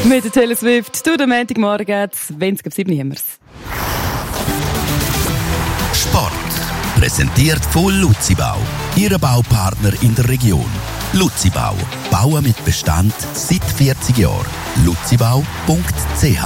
Mit der Taylor Swift, du, der Montagmorgen, 20:07 haben wir's. Sport. Präsentiert von Luzibau. Ihr Baupartner in der Region. Luzibau. Bauen mit Bestand seit 40 Jahren. luzibau.ch.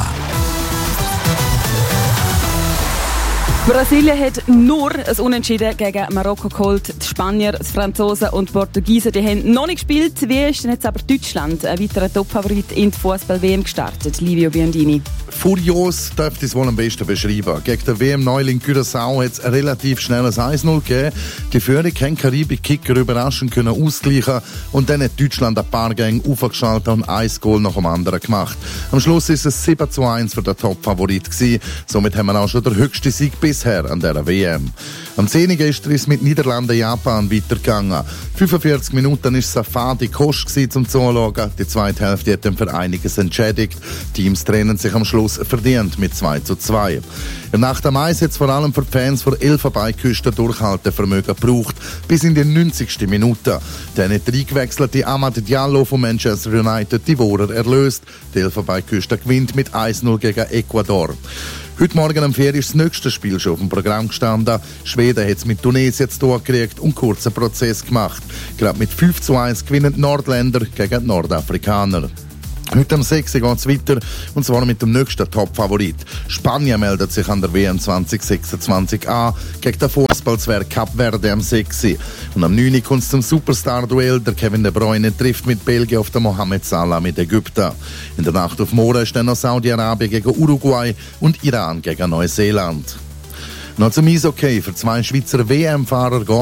Brasilien hat nur ein Unentschieden gegen Marokko geholt. Die Spanier, die Franzosen und die Portugiesen, die haben noch nicht gespielt. Wie ist denn jetzt aber Deutschland, ein weiterer Topfavorit in die Fußball-WM gestartet? Livio Biondini. Furios dürfte es wohl am besten beschreiben. Gegen den WM-Neuling Curaçao hat es ein relativ schnelles 1-0 gegeben. Die Führung haben Karibik-Kicker überraschend können ausgleichen und dann hat Deutschland ein paar Gänge aufgeschaltet und ein Goal nach dem anderen gemacht. Am Schluss ist es 7:1 für den Top-Favorit gewesen. Somit haben wir auch schon den höchsten Sieg bisher an dieser WM. Am 10. gestern ist es mit Niederlanden-Japan weitergegangen. 45 Minuten war es eine fade Kost zum Zuschauen. Die zweite Hälfte hat dann für einiges entschädigt. Teams trennen sich am Schluss verdient mit 2:2. Im Nacht am Eis hat es vor allem für die Fans von Elfenbeinküste Durchhaltevermögen gebraucht, bis in die 90. Minute. Dann hat der eingewechselte Amad Diallo von Manchester United die Wohrer erlöst. Die Elfenbeinküste gewinnt mit 1:0 gegen Ecuador. Heute Morgen um 4 ist das nächste Spiel schon auf dem Programm gestanden. Schweden hat es mit Tunesien zu tun gekriegt und einen kurzen Prozess gemacht. Gerade mit 5:1 gewinnen die Nordländer gegen die Nordafrikaner. Heute am 6 geht es weiter, und zwar mit dem nächsten Top-Favorit. Spanien meldet sich an der WM 2026 an, gegen den Fußballzwerg Kap Verde am 6. Und am 9 kommt es zum Superstar-Duell. Der Kevin De Bruyne trifft mit Belgien auf den Mohamed Salah mit Ägypten. In der Nacht auf morgen ist dann noch Saudi-Arabien gegen Uruguay und Iran gegen Neuseeland. Noch zum Eishockey. Für 2 Schweizer WM-Fahrer